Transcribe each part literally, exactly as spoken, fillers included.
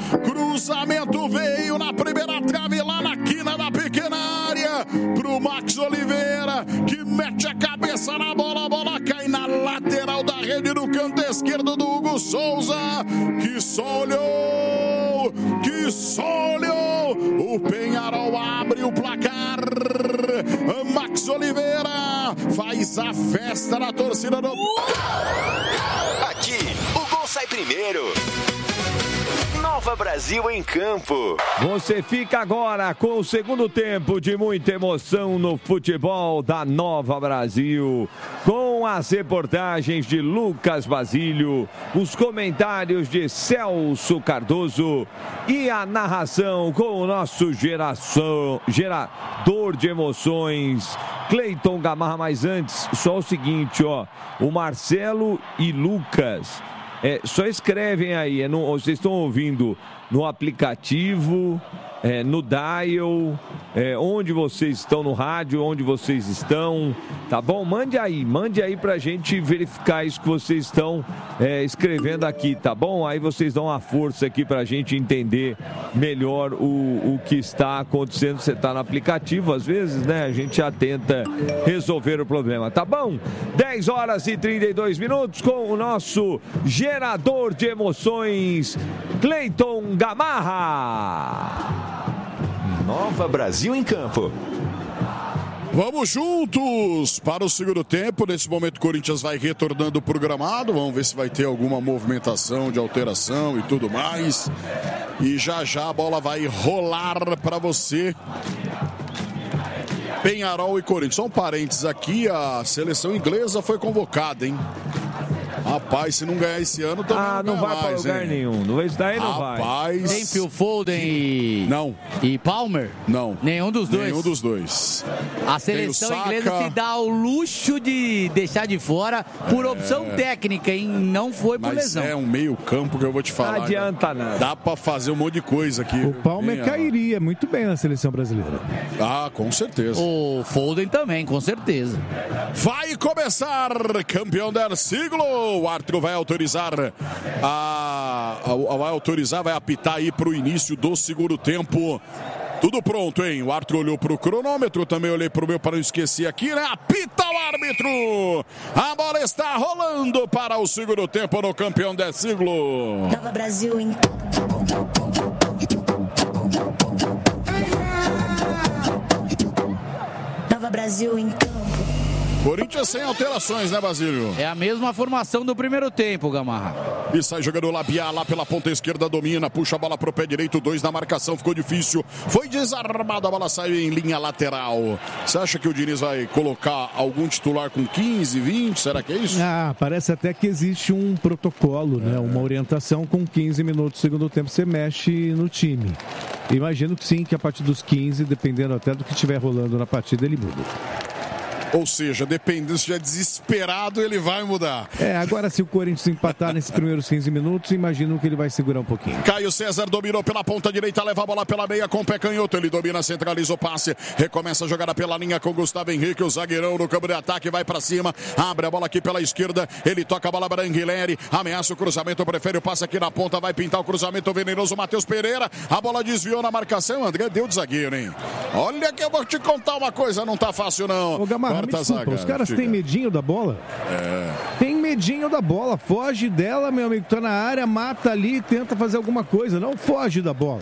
Cruzamento veio na primeira trave, lá na quina da pequena área, pro Max Oliveira, que mete a cabeça na bola, a bola cai na lateral da rede, no canto esquerdo do Hugo Souza, que só olhou, que só olhou, o Peñarol abre o placar, Max Oliveira faz a festa na torcida do... Aqui, o gol sai primeiro. Nova Brasil em campo. Você fica agora com o segundo tempo de muita emoção no futebol da Nova Brasil, com as reportagens de Lucas Basílio, os comentários de Celso Cardoso e a narração com o nosso geração, gerador de emoções, Cleiton Gamarra. Mas antes, só o seguinte, ó, o Marcelo e Lucas... É, só escrevem aí, é no, vocês estão ouvindo no aplicativo, é, no dial, é, onde vocês estão no rádio, onde vocês estão, tá bom? Mande aí, mande aí pra gente verificar isso que vocês estão é, escrevendo aqui, tá bom? Aí vocês dão uma força aqui pra gente entender melhor o, o que está acontecendo. Você tá no aplicativo, às vezes, né? A gente já tenta resolver o problema, tá bom? dez horas e trinta e dois minutos com o nosso gerador de emoções, Cleiton Gamarra. Nova Brasil em campo. Vamos juntos para o segundo tempo. Nesse momento o Corinthians vai retornando para o gramado. Vamos ver se vai ter alguma movimentação de alteração e tudo mais. E já já a bola vai rolar para você. Peñarol e Corinthians. Só um parênteses aqui, a seleção inglesa foi convocada, hein? Rapaz, se não ganhar esse ano, também ah, não, não vai para lugar hein? nenhum. Não, isso daí não Rapaz, vai. Tem Phil Foden e... Não. E Palmer? Não. Nenhum dos dois? Nenhum dos dois. A seleção inglesa se dá o luxo de deixar de fora por é... opção técnica, hein? Não foi por Mas lesão. é um meio campo que eu vou te falar. Não adianta nada. Dá pra fazer um monte de coisa aqui. O Palmer cairia muito bem na seleção brasileira. Ah, com certeza. O Foden também, com certeza. Vai começar, campeão del siglo. O árbitro vai autorizar a, a, vai autorizar, vai apitar aí pro início do segundo tempo. Tudo pronto, hein? O árbitro olhou pro cronômetro, também olhei pro meu para não esquecer aqui, né? Apita o árbitro! A bola está rolando para o segundo tempo no campeão del siglo. Nova Brasil em Nova Brasil em campo. Corinthians sem alterações, né, Basílio? É a mesma formação do primeiro tempo, Gamarra. E sai jogando o Labiá lá pela ponta esquerda, domina, puxa a bola pro pé direito, dois na marcação, ficou difícil. Foi desarmado, a bola saiu em linha lateral. Você acha que o Diniz vai colocar algum titular com quinze, vinte? Será que é isso? Ah, parece até que existe um protocolo, né? Uma orientação com quinze minutos do segundo tempo, você mexe no time. Imagino que sim, que a partir dos quinze, dependendo até do que estiver rolando na partida, ele muda. Ou seja, dependendo se estiver desesperado, ele vai mudar. É, agora se o Corinthians empatar nesses primeiros quinze minutos, imagino que ele vai segurar um pouquinho. Caio César dominou pela ponta direita, leva a bola pela meia com o pé canhoto. Ele domina, centraliza o passe, recomeça a jogada pela linha com Gustavo Henrique, o zagueirão no campo de ataque, vai pra cima, abre a bola aqui pela esquerda, ele toca a bola para Anguilhere, ameaça o cruzamento, prefere o passe aqui na ponta, vai pintar o cruzamento venenoso, Matheus Pereira, a bola desviou na marcação, André deu de zagueiro, hein? Olha que eu vou te contar uma coisa, não tá fácil não. Ô, Gamarra, me desculpa, os caras têm medinho da bola? É. Tem medinho da bola, foge dela, meu amigo, tá na área, mata ali, tenta fazer alguma coisa, não foge da bola.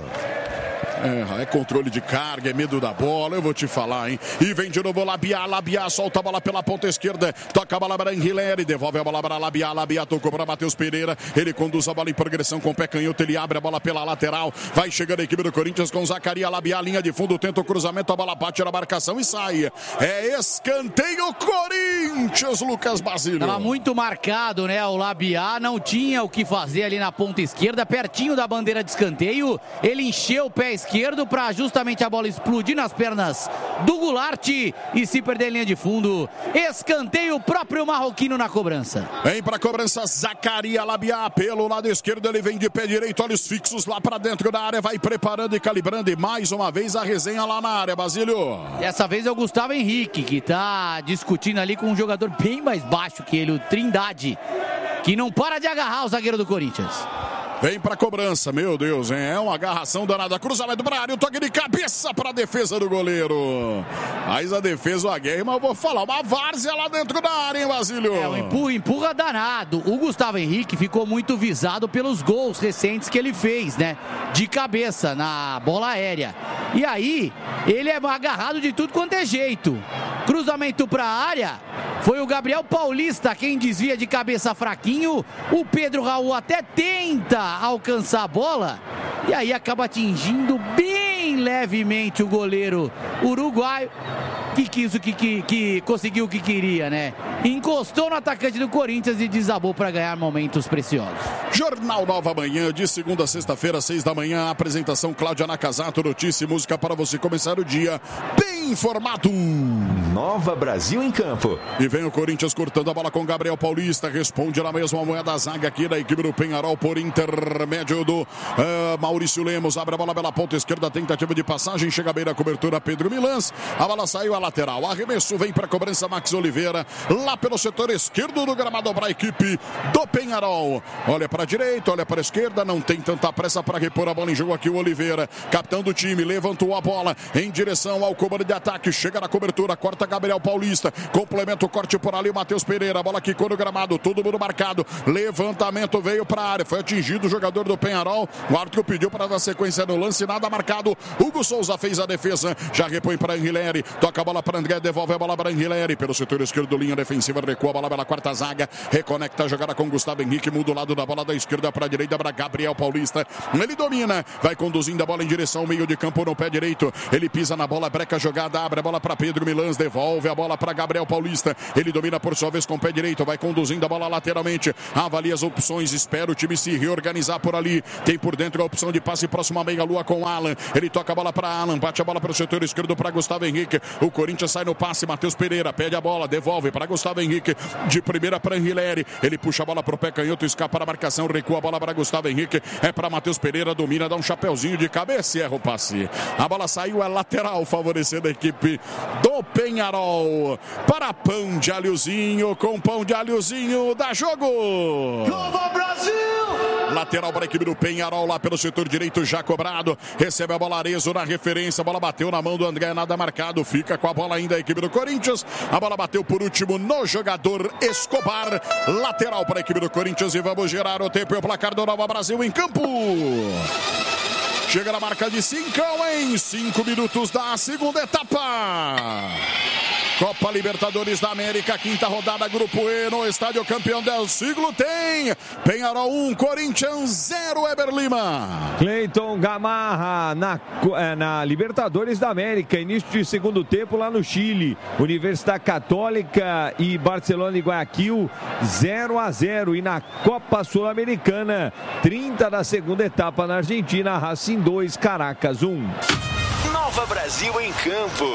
É, é controle de carga, é medo da bola, eu vou te falar, hein? E vem de novo Labiá, Labiá, solta a bola pela ponta esquerda, toca a bola para Anguilhere, devolve a bola para Labiá, Labiá tocou para Matheus Pereira, ele conduz a bola em progressão com o pé canhoto, ele abre a bola pela lateral, vai chegando a equipe do Corinthians com Zacaria, Labiá, linha de fundo, tenta o cruzamento, a bola bate na marcação e sai. É escanteio Corinthians, Lucas Basílio. Tava muito marcado, né? O Labiá não tinha o que fazer ali na ponta esquerda, pertinho da bandeira de escanteio, ele encheu o pé esquerdo para justamente a bola explodir nas pernas do Goulart e se perder em linha de fundo. Escanteio próprio marroquino na cobrança. Vem para a cobrança Zacaria Labiá pelo lado esquerdo, ele vem de pé direito, olhos fixos lá para dentro da área, vai preparando e calibrando e mais uma vez a resenha lá na área, Basílio. Dessa vez é o Gustavo Henrique que tá discutindo ali com um jogador bem mais baixo que ele, o Trindade, que não para de agarrar o zagueiro do Corinthians. Vem pra cobrança, meu Deus, hein? É uma agarração danada. Cruzamento pra área, o toque de cabeça pra defesa do goleiro. Mas a defesa, a guerra, mas eu vou falar, uma várzea lá dentro da área, hein, Basílio? É, um empurra, empurra danado. O Gustavo Henrique ficou muito visado pelos gols recentes que ele fez, né? De cabeça, na bola aérea. E aí, ele é agarrado de tudo quanto é jeito. Cruzamento pra área, foi o Gabriel Paulista quem desvia de cabeça fraquinho. O Pedro Raul até tenta alcançar a bola e aí acaba atingindo bem levemente o goleiro uruguaio, que quis o que, que, que conseguiu o que queria, né? Encostou no atacante do Corinthians e desabou para ganhar momentos preciosos. Jornal Nova Manhã, de segunda a sexta-feira, seis da manhã. Apresentação Cláudia Nakazato, notícia e música para você começar o dia bem informado. Nova Brasil em campo. E vem o Corinthians cortando a bola com Gabriel Paulista. Responde na mesma moeda a zaga aqui da equipe do Penharol por intermédio do uh, Maurício Lemos. Abre a bola pela ponta esquerda, tentativa de passagem. Chega bem na cobertura Pedro Milans. A bola saiu a lateral. Arremesso vem para a cobrança Max Oliveira. Lá pelo setor esquerdo do gramado para a equipe do Penharol. Olha para a direita, olha para a esquerda. Não tem tanta pressa para repor a bola em jogo aqui o Oliveira. Capitão do time, levantou a bola em direção ao comando de ataque. Chega na cobertura, corta Gabriel Paulista. Complementa o corte por ali o Matheus Pereira. A bola quicou no gramado, todo mundo marcado. Levantamento veio para a área. Foi atingido o jogador do Penharol. O árbitro pediu para dar sequência no lance. Nada marcado. Hugo Souza fez a defesa. Já repõe para Anguilera. Toca a bola para André. Devolve a bola para Anguilera. Pelo setor esquerdo, linha defensiva. Recua a bola pela quarta zaga. Reconecta a jogada com Gustavo Henrique. Muda o lado da bola da esquerda para a direita para Gabriel Paulista. Ele domina. Vai conduzindo a bola em direção ao meio de campo no pé direito. Ele pisa na bola, breca a jogada. Abre a bola para Pedro Milans. Devolve a bola para Gabriel Paulista. Ele domina por sua vez com o pé direito. Vai conduzindo a bola lateralmente. Avalia as opções. Espera o time se reorganizar por ali. Tem por dentro a opção de passe próximo à meia-lua com Alan. Ele toca a bola para Alan. Bate a bola para o setor esquerdo para Gustavo Henrique. O Corinthians sai no passe. Matheus Pereira pede a bola. Devolve para Gustavo Henrique. De primeira para Anguilera. Ele puxa a bola para o pé canhoto. Escapa a marcação. Recua a bola para Gustavo Henrique. É para Matheus Pereira. Domina. Dá um chapeuzinho de cabeça e erra o passe. A bola saiu. É lateral. Favorecendo a equipe do Penharol. Para pão de alhozinho. Com pão de alhozinho. Dá jogo. Nova Brasil! Lateral para a equipe do Penharol. Lá pelo setor direito. Já cobrado. Recebe a bola Arezo na referência. A bola bateu na mão do André. Nada marcado. Fica com a bola ainda a equipe do Corinthians. A bola bateu por último no jogador Escobar. Lateral para a equipe do Corinthians. E vamos gerar o tempo e o placar do Nova Brasil em campo. Chega na marca de cinco em cinco minutos da segunda etapa. Copa Libertadores da América, quinta rodada, Grupo E, no Estádio Campeão del Siglo tem Penharol um, Corinthians zero, Eber Lima. Cleiton Gamarra na, na Libertadores da América, início de segundo tempo lá no Chile. Universidade Católica e Barcelona e Guayaquil zero a zero. E na Copa Sul-Americana, trinta da segunda etapa na Argentina, Racing dois, Caracas um. Nova Brasil em campo.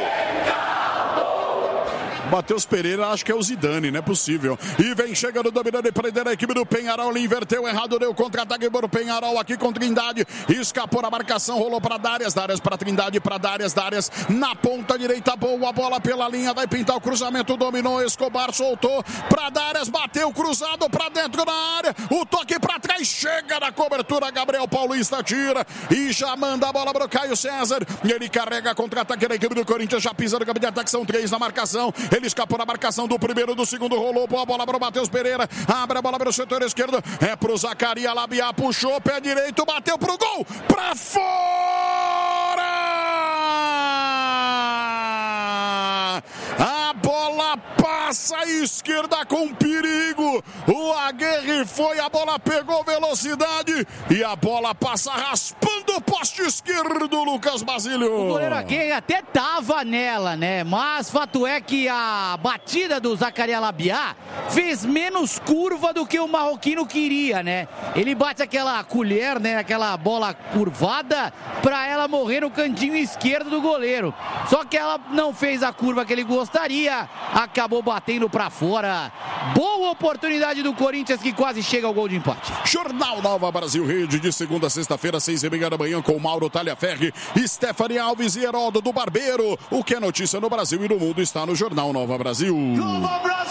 Matheus Pereira, acho que é o Zidane, não é possível. E vem chegando, dominando e prendendo a equipe do Penharol. Ele inverteu errado, deu contra-ataque para o Penharol aqui com Trindade. Escapou na marcação, rolou para Darias. Darias para Trindade, para Darias. Darias na ponta direita, boa bola pela linha. Vai pintar o cruzamento, dominou. Escobar soltou para Darias, bateu cruzado para dentro da área. O toque para trás, chega na cobertura. Gabriel Paulista tira e já manda a bola para o Caio César. Ele carrega contra-ataque da equipe do Corinthians. Já pisa no campo de ataque, são três na marcação. Ele escapou na marcação do primeiro, do segundo, rolou boa bola para o Matheus Pereira, abre a bola para o setor esquerdo, é para o Zacaria Labiá, puxou, pé direito, bateu para o gol, para fora! A bola passa à esquerda com perigo, o Aguirre foi, a bola pegou velocidade e a bola passa raspando o poste esquerdo, Lucas Basílio. O goleiro Aguirre até tava nela, né? Mas fato é que a batida do Zacaria Labiá fez menos curva do que o marroquino queria, né? Ele bate aquela colher, né? Aquela bola curvada para ela morrer no cantinho esquerdo do goleiro. Só que ela não fez a curva que ele gostaria, acabou batendo para fora. Boa oportunidade do Corinthians que quase chega ao gol de empate. Jornal Nova Brasil Rede, de segunda a sexta-feira, seis e meia da manhã, com Mauro Talhaferri, Stephanie Alves e Heródoto do Barbeiro. O que é notícia no Brasil e no mundo está no Jornal Nova Brasil. Nova Brasil!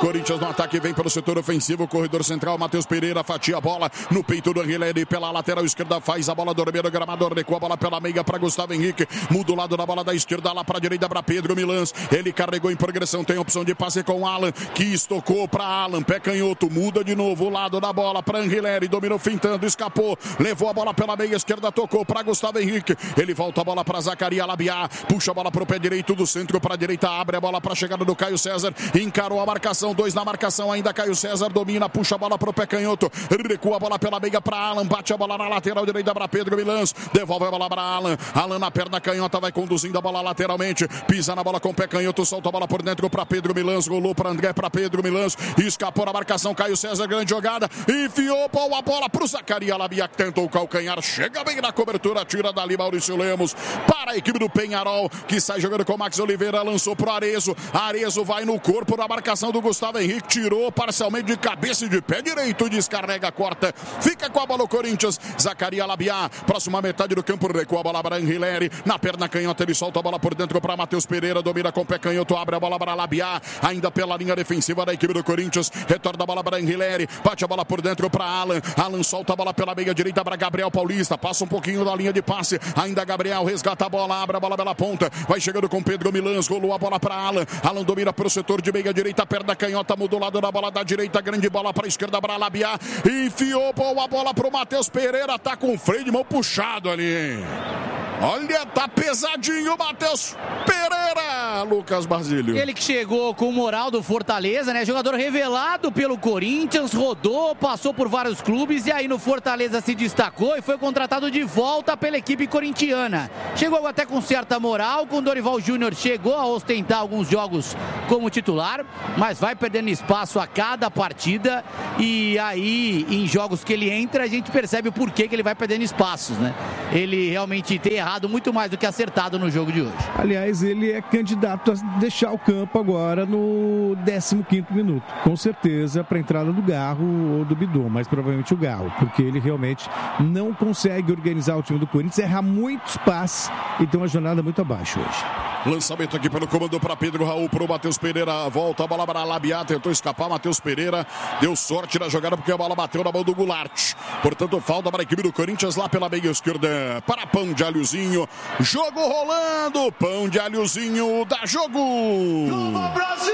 Corinthians no ataque, vem pelo setor ofensivo, corredor central, Matheus Pereira fatia a bola no peito do Henrique, pela lateral esquerda, faz a bola dormir no gramador, recua a bola pela meia para Gustavo Henrique, muda o lado da bola da esquerda lá para a direita para Pedro Milans, ele carregou em progressão, tem opção de passe com Alan, que estocou para Alan, pé canhoto, muda de novo o lado da bola para Anguilera, dominou fintando, escapou, levou a bola pela meia esquerda, tocou para Gustavo Henrique, ele volta a bola para Zacarias Labiá, puxa a bola para o pé direito do centro para a direita, abre a bola para a chegada do Caio César, encarou a marcação, dois na marcação ainda, Caio César domina, puxa a bola para o pé canhoto, recua a bola pela meia para Alan, bate a bola na lateral direita para Pedro Milans, devolve a bola para Alan, Alan na perna canhota, vai conduzindo a bola lateralmente, pisa na bola com o pé canhoto, solta a bola por dentro para Pedro Milans, rolou para André, para Pedro Milans, escapou na marcação, Caio César, grande jogada, enfiou a bola para o Zacarias Labiá, que tentou o calcanhar, chega bem na cobertura, tira dali Maurício Lemos, para a equipe do Penharol, que sai jogando com o Max Oliveira, lançou pro Arezo, Arezo vai no corpo da marcação do Gustavo Henrique, tirou parcialmente de cabeça e de pé direito, descarrega, corta, fica com a bola o Corinthians, Zacarias Labiá, próxima metade do campo, recua a bola para Anguilera, na perna canhota ele solta a bola por dentro para Matheus Pereira, domina com o pé canhoto, abre a bola para Labiá, ainda pela linha defensiva da equipe do Corinthians, retorna a bola para Anguilera, bate a bola por dentro para Alan, Alan solta a bola pela meia direita para Gabriel Paulista, passa um pouquinho da linha de passe, ainda Gabriel resgata a bola, abre a bola pela ponta, vai chegando com Pedro Milans, rolou a bola para Alan, Alan domina para o setor de meia direita, perna canhota, mudou o lado da bola da direita, grande bola para a esquerda para Labiá, enfiou a bola para o Matheus Pereira, tá com o freio de mão puxado ali. Olha, tá pesadinho o Matheus Pereira, Lucas Basílio. Ele que chegou com o moral do Fortaleza, né? Jogador revelado pelo Corinthians, rodou, passou por vários clubes e aí no Fortaleza se destacou e foi contratado de volta pela equipe corintiana. Chegou até com certa moral, com o Dorival Júnior chegou a ostentar alguns jogos como titular, mas vai perdendo espaço a cada partida e aí em jogos que ele entra a gente percebe o porquê que ele vai perdendo espaços, né? Ele realmente tem errado muito mais do que acertado no jogo de hoje. Aliás, ele é candidato a deixar o campo agora no décimo quinto minuto. Com certeza para a entrada do Garro ou do Bidon, mas provavelmente o Garro, porque ele realmente não consegue organizar o time do Corinthians, erra muitos passes e tem uma jornada muito abaixo hoje. Lançamento aqui pelo comando para Pedro Raul, para o Matheus Pereira, volta a bola para Labiá, tentou escapar, Matheus Pereira deu sorte na jogada porque a bola bateu na mão do Goulart, portanto falta para a equipe do Corinthians lá pela meia esquerda, para Pão de Alhozinho, jogo rolando, Pão de Alhozinho dá jogo! Nova Brasil!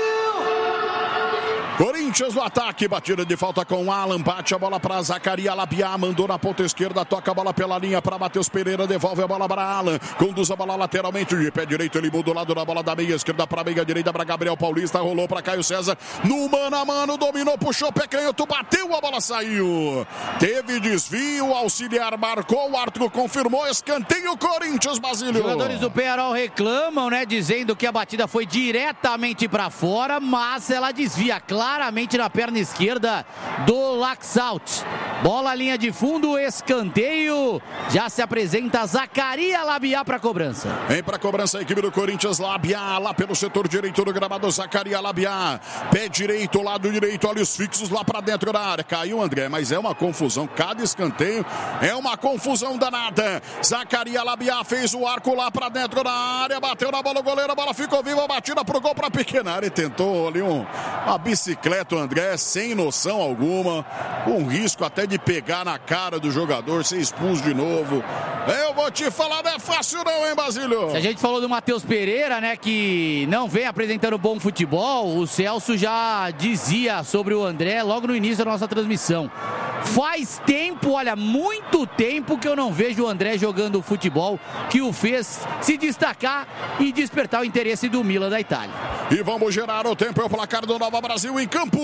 Corinthians no ataque, batida de falta com Alan, bate a bola para Zacarias Labiá, mandou na ponta esquerda, toca a bola pela linha para Matheus Pereira, devolve a bola para Alan, conduz a bola lateralmente, de pé direito, ele muda o lado da bola da meia esquerda para a meia direita, para Gabriel Paulista, rolou para Caio César, no mano a mano, dominou, puxou, pé canhoto, bateu, a bola saiu, teve desvio, auxiliar marcou, o Arthur confirmou, escanteio Corinthians, Basílio. Os jogadores do Penharol reclamam, né, dizendo que a batida foi diretamente para fora, mas ela desvia, claro, claramente na perna esquerda do Laxalt. Bola linha de fundo, escanteio. Já se apresenta Zacarias Labiá para cobrança. Vem para cobrança a equipe do Corinthians, Labiá, lá pelo setor direito do gramado, Zacarias Labiá. Pé direito, lado direito, olhos fixos lá para dentro da área. Caiu, André, mas é uma confusão. Cada escanteio é uma confusão danada. Zacarias Labiá fez o arco lá para dentro da área, bateu na bola o goleiro, a bola ficou viva, a batida pro gol para a pequena área. Tentou ali um, uma bicicleta. O André, sem noção alguma, com risco até de pegar na cara do jogador, ser expulso de novo. Eu vou te falar, não é fácil não, hein, Basílio? Se a gente falou do Matheus Pereira, né, que não vem apresentando bom futebol, o Celso já dizia sobre o André logo no início da nossa transmissão. Faz tempo, olha, muito tempo que eu não vejo o André jogando futebol que o fez se destacar e despertar o interesse do Milan da Itália. E vamos gerar o tempo, é o placar do Nova Brasil em campo.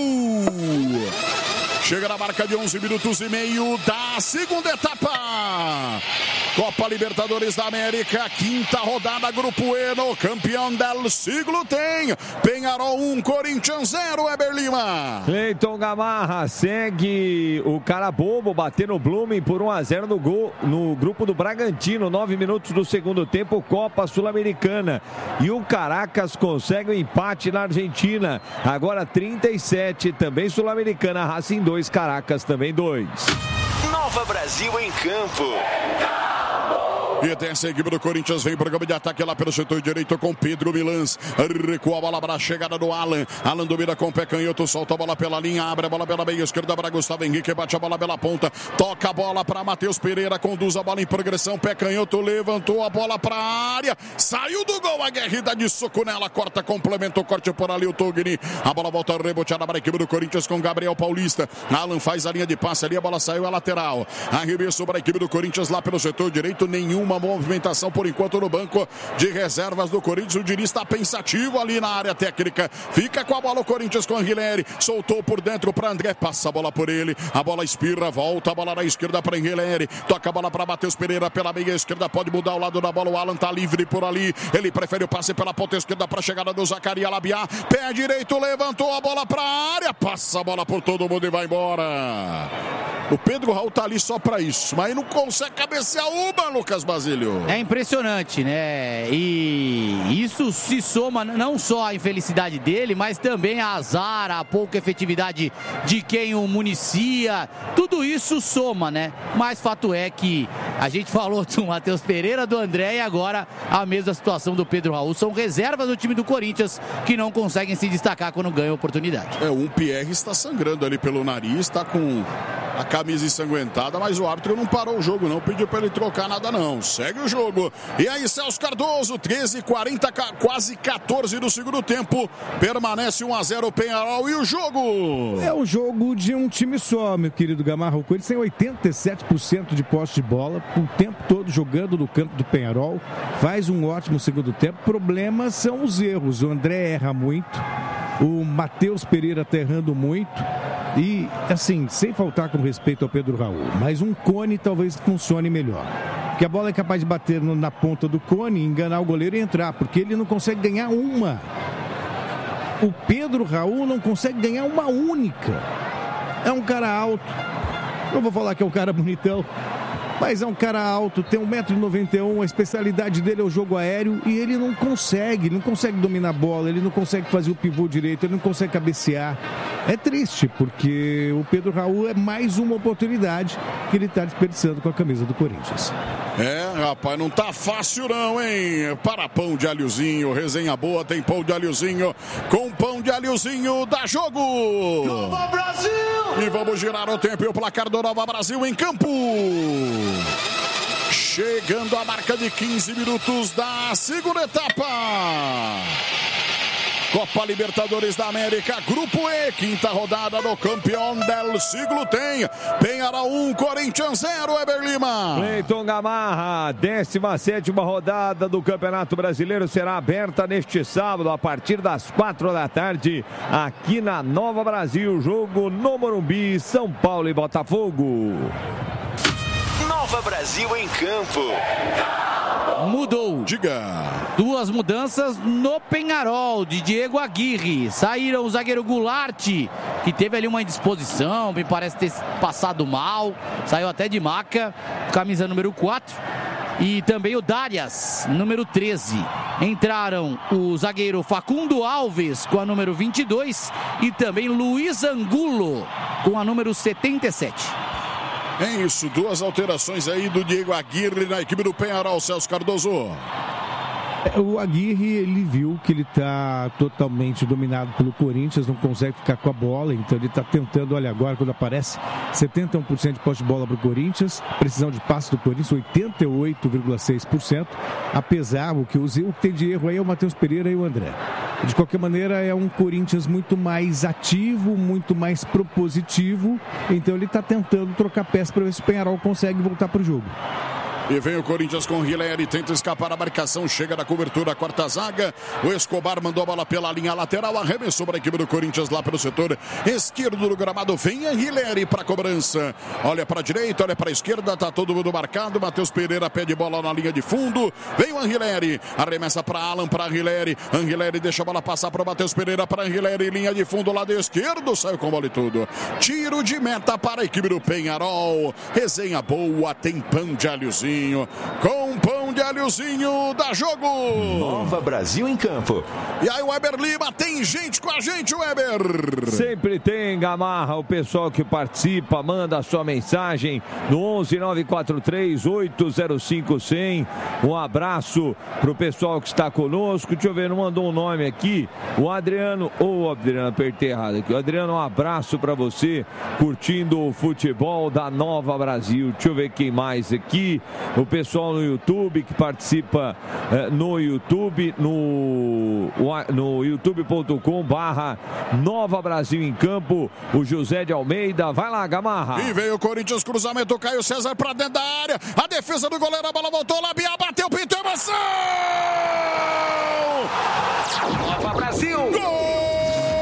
Chega na marca de onze minutos e meio da segunda etapa. Copa Libertadores da América, quinta rodada, Grupo E, no campeão del siglo tem Penharol um, Corinthians zero, Eber Lima. Cleiton Gamarra segue o cara bobo, batendo o Blumen por um a zero no, gol, no grupo do Bragantino, nove minutos do segundo tempo, Copa Sul-Americana. E o Caracas consegue o empate na Argentina, agora trinta e sete, também Sul-Americana, Racing dois, Caracas também dois. Nova Brasil em campo. E desce a equipe do Corinthians, vem para o campo de ataque lá pelo setor direito com Pedro Milans. Recua a bola para a chegada do Alan. Alan domina com o pé canhoto, solta a bola pela linha, abre a bola pela meia esquerda para Gustavo Henrique, bate a bola pela ponta, toca a bola para Matheus Pereira, conduz a bola em progressão, pé canhoto, levantou a bola para a área, saiu do gol, a guerrida de soco nela, corta, complementa o corte por ali o Togni. A bola volta reboteada para a equipe do Corinthians com Gabriel Paulista. Alan faz a linha de passe ali, a bola saiu a lateral. Arremesso para a equipe do Corinthians lá pelo setor direito, nenhuma movimentação por enquanto no banco de reservas do Corinthians. O Diniz está pensativo ali na área técnica. Fica com a bola o Corinthians com o Anguilleri. Soltou por dentro para André, passa a bola por ele. A bola espirra, volta a bola na esquerda para Anguilleri. Toca a bola para Matheus Pereira pela meia esquerda. Pode mudar o lado da bola. O Alan tá livre por ali. Ele prefere o passe pela ponta esquerda para a chegada do Zacarias Labiá. Pé direito, levantou a bola para a área. Passa a bola por todo mundo e vai embora. O Pedro Raul tá ali só para isso, mas não consegue cabecear uma, Lucas Basílio. É impressionante, né? E isso se soma não só à infelicidade dele, mas também a azar, a pouca efetividade de quem o municia. Tudo isso soma, né? Mas fato é que a gente falou do Matheus Pereira, do André e agora a mesma situação do Pedro Raul. São reservas do time do Corinthians que não conseguem se destacar quando ganham oportunidade. É, um Pierre está sangrando ali pelo nariz, está com a camisa ensanguentada, mas o árbitro não parou o jogo, não pediu para ele trocar nada não. Segue o jogo. E aí, Celso Cardoso, treze e quarenta, quase quatorze do segundo tempo. Permanece um a zero o Penharol e o jogo. É o jogo de um time só, meu querido Gamarra. O Corinthians tem oitenta e sete por cento de posse de bola, o tempo todo jogando no campo do Penharol. Faz um ótimo segundo tempo. Problemas são os erros. O André erra muito. O Matheus Pereira está errando muito. E, assim, sem faltar com respeito ao Pedro Raul, mas um cone talvez funcione melhor. Porque a bola é capaz de bater na ponta do cone, enganar o goleiro e entrar, porque ele não consegue ganhar uma. O Pedro Raul não consegue ganhar uma única. É um cara alto. Não vou falar que é um cara bonitão, mas é um cara alto, tem um metro e noventa e um, a especialidade dele é o jogo aéreo e ele não consegue, não consegue dominar a bola, ele não consegue fazer o pivô direito, ele não consegue cabecear. É triste, porque o Pedro Raul é mais uma oportunidade que ele está desperdiçando com a camisa do Corinthians. É, rapaz, não tá fácil não, hein? Para pão de alhozinho, resenha boa, tem pão de alhozinho. Com pão de alhozinho, dá jogo! Nova Brasil! E vamos girar o tempo e o placar do Nova Brasil em campo. Chegando a marca de quinze minutos da segunda etapa. Copa Libertadores da América, Grupo E, quinta rodada do campeão del siglo tem. Penharol um, Corinthians zero, Eber Lima. Cleiton Gamarra, décima sétima rodada do Campeonato Brasileiro será aberta neste sábado a partir das quatro da tarde aqui na Nova Brasil. Jogo no Morumbi, São Paulo e Botafogo. Nova Brasil em campo. Mudou. Diga. Duas mudanças no Penharol, de Diego Aguirre. Saíram o zagueiro Goulart, que teve ali uma indisposição, me parece ter passado mal. Saiu até de maca, camisa número quatro. E também o Darias, número treze. Entraram o zagueiro Facundo Alves com a número vinte e dois e também Luiz Angulo com a número setenta e sete. É isso, duas alterações aí do Diego Aguirre na equipe do Penharol, Celso Cardoso. O Aguirre, ele viu que ele está totalmente dominado pelo Corinthians, não consegue ficar com a bola, então ele está tentando, olha agora, quando aparece setenta e um por cento de posse de bola para o Corinthians, precisão de passe do Corinthians, oitenta e oito vírgula seis por cento, apesar do que o que tem de erro aí é o Matheus Pereira e o André. De qualquer maneira, é um Corinthians muito mais ativo, muito mais propositivo, então ele está tentando trocar peça para ver se o Penharol consegue voltar para o jogo. E vem o Corinthians com o Hilary, tenta escapar a marcação, chega na cobertura, a quarta zaga. O Escobar mandou a bola pela linha lateral, arremessou para a equipe do Corinthians lá pelo setor esquerdo do gramado. Vem a Hilary para a cobrança. Olha para a direita, olha para a esquerda, tá todo mundo marcado. Matheus Pereira pede bola na linha de fundo. Vem o Anguilleri, arremessa para Alan, para Anguilleri. Anguilleri deixa a bola passar para o Matheus Pereira, para Anguilleri, linha de fundo, lado esquerdo, saiu com bola e tudo. Tiro de meta para a equipe do Penharol. Resenha boa, tem pão de alhozinho. Com pão de Héliozinho, dá jogo. Nova Brasil em campo. E aí, Weber Lima, tem gente com a gente, Weber. Sempre tem, Gamarra, o pessoal que participa, manda a sua mensagem no onze nove quatro três oito zero cinco cem. Um abraço pro pessoal que está conosco. Deixa eu ver, não mandou um nome aqui. O Adriano, ou oh, Adriano, apertei errado aqui. O Adriano, um abraço para você, curtindo o futebol da Nova Brasil. Deixa eu ver quem mais aqui. O pessoal no YouTube que participa eh, no YouTube, no, no youtube ponto com barra Nova Brasil em campo. O José de Almeida. Vai lá, Gamarra. E veio o Corinthians, cruzamento, Caio César para dentro da área. A defesa do goleiro, a bola voltou, Labiá bateu, pintou, emoção!